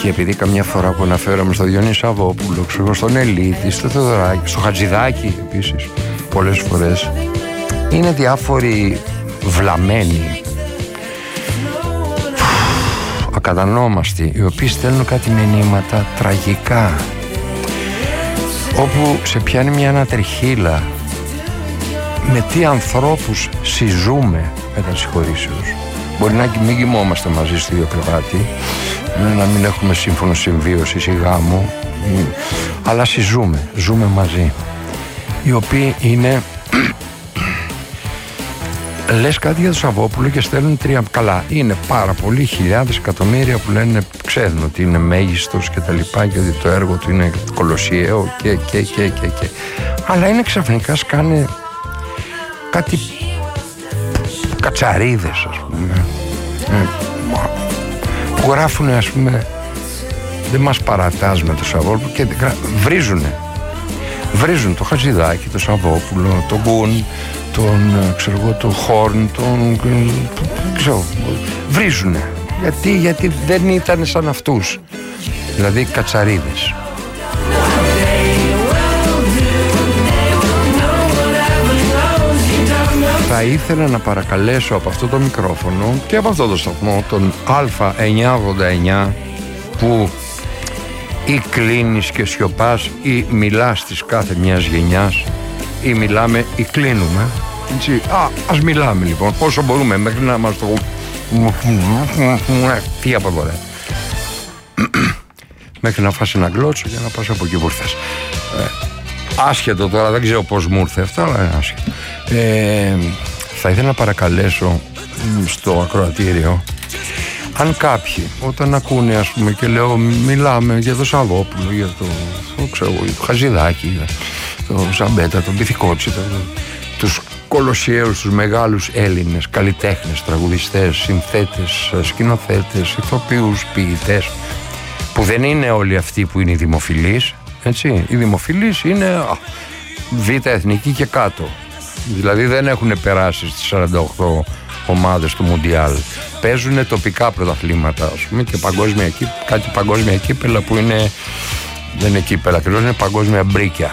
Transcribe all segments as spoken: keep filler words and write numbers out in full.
Και επειδή καμιά φορά που αναφέραμε στο Διονύση Σαββόπουλο, ξέρω, στον Ελίτη, στο Θεοδωράκη, στο Χατζηδάκη επίσης, πολλές φορές, είναι διάφοροι βλαμμένοι, ακατανόμαστοι, οι οποίοι στέλνουν κάτι μηνύματα τραγικά, όπου σε πιάνει μια ανατριχύλα. Με τι ανθρώπους συζούμε μετασυγχωρήσεως. Μπορεί να μην κοιμόμαστε μαζί στο ίδιο κρεβάτι, να μην έχουμε σύμφωνο συμβίωσης ή γάμο, αλλά συζούμε, ζούμε μαζί, οι οποίοι είναι λες κάτι για το Σαββόπουλο και στέλνουν τρία. Καλά, είναι πάρα πολλοί, χιλιάδες, εκατομμύρια που λένε, ξέρουν ότι είναι μέγιστος και τα λοιπά και ότι το έργο του είναι κολοσιαίο και και και και, και. Αλλά είναι ξαφνικά σκάνε κάτι κατσαρίδες, ας πούμε, που γράφουν, ας πούμε, δεν μας παρατάς με το Σαββόπουλο, και βρίζουνε βρίζουν το Χατζηδάκη, το Σαββόπουλο, τον Γκουν, τον, ξέρω εγώ, τον Χόρν, τον, ξέρω, βρίζουνε. Γιατί, γιατί δεν ήταν σαν αυτούς, δηλαδή κατσαρίδες. Θα ήθελα να παρακαλέσω από αυτό το μικρόφωνο και από αυτό το σταθμό, τον Α εννιακόσια ογδόντα εννιά, που ή κλείνεις και σιωπάς ή μιλάς της κάθε μιας γενιάς, ή μιλάμε ή κλείνουμε, έτσι. Α, ας μιλάμε λοιπόν όσο μπορούμε μέχρι να μας το τι από εδώ, μέχρι να φας ένα γκλότσο για να πας από εκεί που ήρθες. ε, άσχετο τώρα, δεν ξέρω πως μου ήρθε αυτό, αλλά είναι άσχετο. ε, θα ήθελα να παρακαλέσω στο ακροατήριο, αν κάποιοι όταν ακούνε, ας πούμε, και λέω μιλάμε για το Σαββόπουλο, για το, το, ξέρω, για το Χατζηδάκη, για το Ζαμπέτα, τον Πυθικότσι, το, τους κολοσιαίους, τους μεγάλους Έλληνες καλλιτέχνες, τραγουδιστές, συνθέτες, σκηνοθέτες, ηθοποιούς, ποιητές, που δεν είναι όλοι αυτοί που είναι οι δημοφιλείς, έτσι. Οι δημοφιλείς είναι α, β' εθνική και κάτω, δηλαδή δεν έχουν περάσει στις σαράντα οκτώ ομάδες του Μουντιάλ. Παίζουν τοπικά πρωταθλήματα, ας πούμε, και παγκόσμια, κάτι παγκόσμια κύπελα που είναι, δεν είναι κύπελα ακριβώς, είναι παγκόσμια μπρίκια.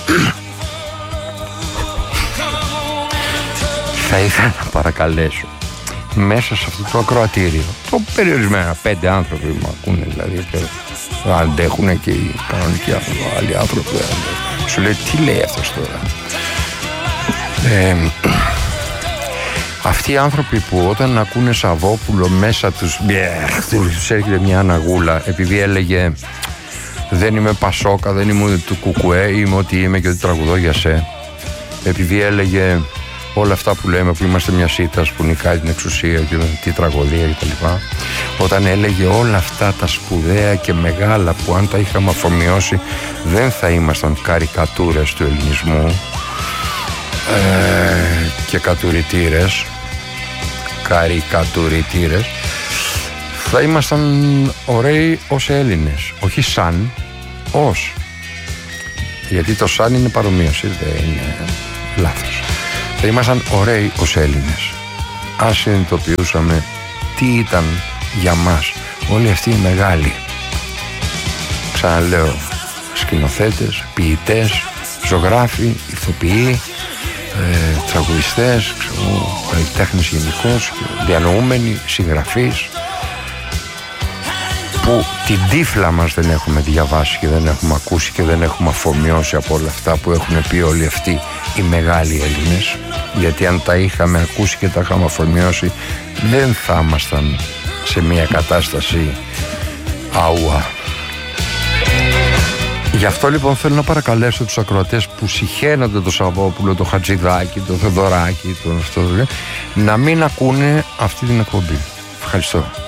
Θα ήθελα να παρακαλέσω μέσα σε αυτό το ακροατήριο, το περιορισμένα πέντε άνθρωποι που ακούνε, δηλαδή, και αντέχουν και οι κανονικοί άνθρωποι, άλλοι άνθρωποι, σου λέει τι λέει αυτός τώρα. ε, Αυτοί οι άνθρωποι που όταν ακούνε Σαββόπουλο μέσα τους, τους έρχεται μια αναγούλα, επειδή έλεγε δεν είμαι Πασόκα, δεν είμαι του Κουκουέ, είμαι ότι είμαι και ότι τραγουδώ για σε, επειδή έλεγε όλα αυτά που λέμε που είμαστε μια σίτας που νικάει την εξουσία και τη τραγωδία κτλ. Όταν έλεγε όλα αυτά τα σπουδαία και μεγάλα που αν τα είχαμε αφομοιώσει δεν θα ήμασταν καρικατούρες του ελληνισμού, ε, και κατουριτήρες, καρικατουριτήρες, θα ήμασταν ωραίοι ως Έλληνες, όχι σαν, ως, γιατί το σαν είναι παρομοίωση, δεν είναι λάθος. Θα ήμασταν ωραίοι ως Έλληνες αν συνειδητοποιούσαμε τι ήταν για μας όλοι αυτοί οι μεγάλοι, ξαναλέω, σκηνοθέτες, ποιητές, ζωγράφοι, ηθοποιοί, ε, τραγουδιστές, καλλιτέχνες γενικώς, διανοούμενοι, συγγραφείς, που την τύφλα μας δεν έχουμε διαβάσει και δεν έχουμε ακούσει και δεν έχουμε αφομοιώσει από όλα αυτά που έχουν πει όλοι αυτοί οι μεγάλοι Έλληνες, γιατί αν τα είχαμε ακούσει και τα είχαμε αφομοιώσει δεν θα ήμασταν σε μια κατάσταση άουα. Γι' αυτό λοιπόν θέλω να παρακαλέσω τους ακροατές που συχαίνονται το Σαββόπουλο, το Χατζηδάκη, το Θεοδωράκη, το αυτό, να μην ακούνε αυτή την εκπομπή. Ευχαριστώ.